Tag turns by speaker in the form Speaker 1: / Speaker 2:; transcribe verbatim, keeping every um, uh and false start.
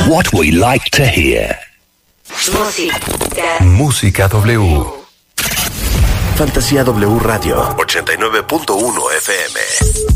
Speaker 1: What we like to hear.
Speaker 2: Música.
Speaker 3: Música W.
Speaker 4: Fantasía W Radio ochenta y nueve punto uno F M.